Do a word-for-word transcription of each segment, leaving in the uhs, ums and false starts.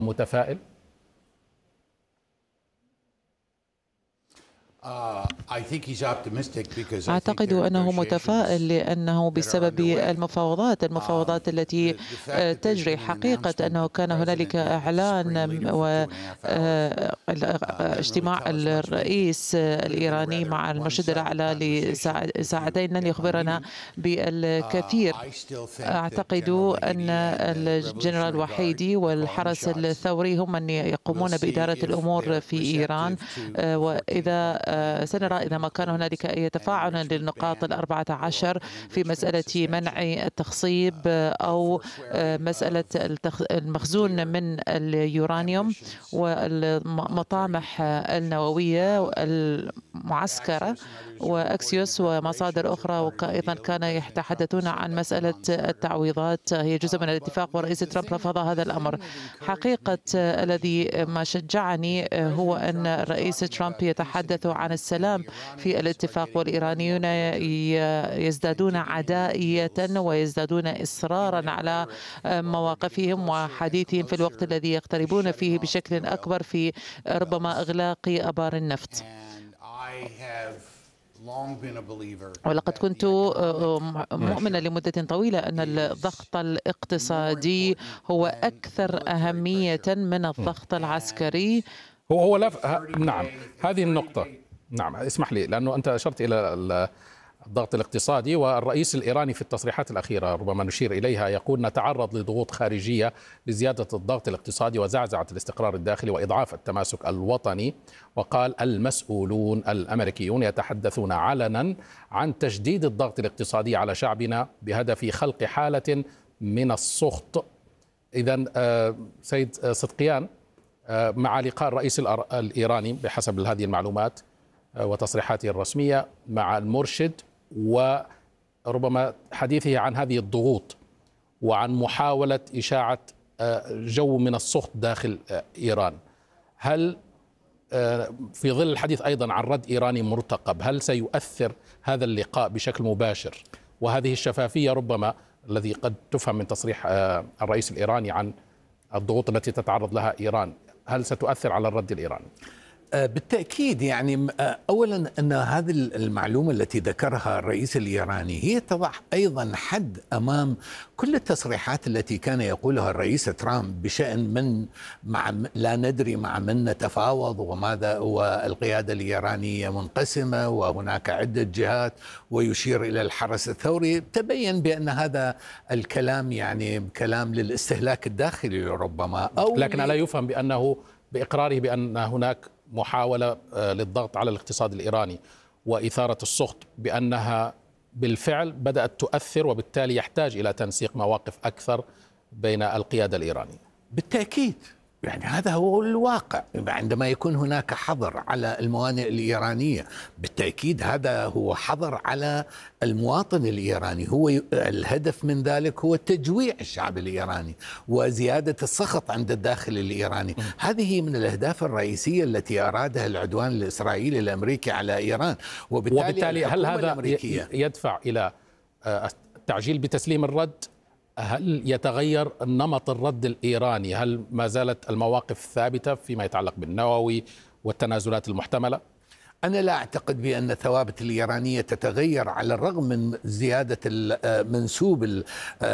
متفائل؟ أعتقد أنه متفائل لأنه بسبب المفاوضات المفاوضات التي تجري. حقيقة أنه كان هنالك إعلان واجتماع الرئيس الإيراني مع المرشد الأعلى لساعتين لن يخبرنا بالكثير. أعتقد أن الجنرال وحيدي والحرس الثوري هم من يقومون بإدارة الأمور في إيران، وإذا سنرى إذا ما كان هنالك أي تفاعل للنقاط الأربعة عشر في مسألة منع التخصيب أو مسألة المخزون من اليورانيوم والمطامح النووية المعسكرة وأكسيوس ومصادر أخرى. وأيضا كان يتحدثون عن مسألة التعويضات، هي جزء من الاتفاق، ورئيس ترامب رفض هذا الأمر. حقيقة الذي ما شجعني هو أن الرئيس ترامب يتحدث عن السلام في الاتفاق، والإيرانيون يزدادون عدائية ويزدادون إصرارا على مواقفهم وحديثهم في الوقت الذي يقتربون فيه بشكل أكبر في ربما إغلاق أبار النفط. ولقد كنت مؤمنا لمدة طويلة أن الضغط الاقتصادي هو أكثر أهمية من الضغط العسكري. هو هو لا نعم، هذه النقطة. نعم، اسمح لي، لأنه أنت أشرت إلى الضغط الاقتصادي، والرئيس الإيراني في التصريحات الأخيرة ربما نشير إليها يقول نتعرض لضغوط خارجية لزيادة الضغط الاقتصادي وزعزعة الاستقرار الداخلي وإضعاف التماسك الوطني. وقال المسؤولون الأمريكيون يتحدثون علنا عن تجديد الضغط الاقتصادي على شعبنا بهدف خلق حالة من السخط. إذن سيد صدقيان، مع لقاء الرئيس الإيراني بحسب هذه المعلومات وتصريحاته الرسمية مع المرشد وربما حديثه عن هذه الضغوط وعن محاولة إشاعة جو من السخط داخل إيران، هل في ظل الحديث أيضا عن رد إيراني مرتقب هل سيؤثر هذا اللقاء بشكل مباشر وهذه الشفافية ربما الذي قد تفهم من تصريح الرئيس الإيراني عن الضغوط التي تتعرض لها إيران، هل ستؤثر على الرد الإيراني؟ بالتأكيد. يعني أولا أن هذه المعلومة التي ذكرها الرئيس الإيراني هي تضع أيضا حد أمام كل التصريحات التي كان يقولها الرئيس ترامب بشأن من مع لا ندري مع من نتفاوض وماذا، والقيادة الإيرانية منقسمة وهناك عدة جهات، ويشير إلى الحرس الثوري. تبين بأن هذا الكلام يعني كلام للاستهلاك الداخلي ربما، أو لكن ألا يفهم بأنه بإقراره بأن هناك محاولة للضغط على الاقتصاد الإيراني وإثارة السخط بأنها بالفعل بدأت تؤثر، وبالتالي يحتاج إلى تنسيق مواقف أكثر بين القيادة الإيرانية؟ بالتأكيد، يعني هذا هو الواقع. عندما يكون هناك حظر على الموانئ الإيرانية بالتأكيد هذا هو حظر على المواطن الإيراني. هو الهدف من ذلك هو تجويع الشعب الإيراني وزيادة السخط عند الداخل الإيراني. هذه من الأهداف الرئيسية التي أرادها العدوان الإسرائيلي الأمريكي على إيران. وبالتالي, وبالتالي هل هذا يدفع إلى التعجيل بتسليم الرد؟ هل يتغير نمط الرد الإيراني؟ هل ما زالت المواقف ثابتة فيما يتعلق بالنووي والتنازلات المحتملة؟ أنا لا أعتقد بأن الثوابت الإيرانية تتغير على الرغم من زيادة منسوب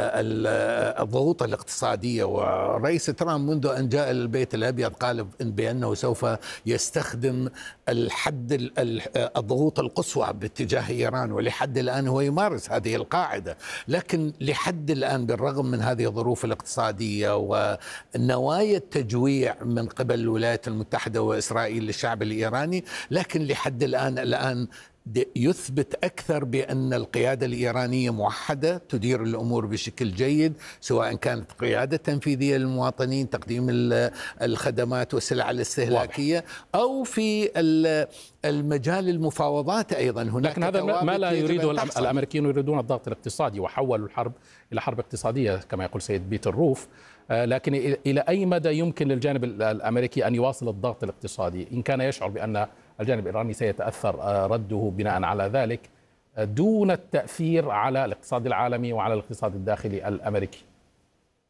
الضغوط الاقتصادية. والرئيس ترامب منذ أن جاء البيت الأبيض قال بأنه سوف يستخدم الحد الضغوط القصوى باتجاه إيران، ولحد الآن هو يمارس هذه القاعدة. لكن لحد الآن بالرغم من هذه الظروف الاقتصادية ونوايا التجويع من قبل الولايات المتحدة وإسرائيل للشعب الإيراني، لكن لحد الآن الآن يثبت أكثر بأن القيادة الإيرانية موحدة تدير الأمور بشكل جيد، سواء كانت قيادة تنفيذية للمواطنين، تقديم الخدمات والسلع الاستهلاكية، أو في المجال المفاوضات أيضا. هناك لكن هذا ما لا يريده الأمريكيون، يريدون الضغط الاقتصادي وحولوا الحرب إلى حرب اقتصادية كما يقول سيد بيتر روف. لكن إلى أي مدى يمكن للجانب الأمريكي أن يواصل الضغط الاقتصادي إن كان يشعر بأن الجانب الإيراني سيتأثر رده بناء على ذلك دون التأثير على الاقتصاد العالمي وعلى الاقتصاد الداخلي الأمريكي؟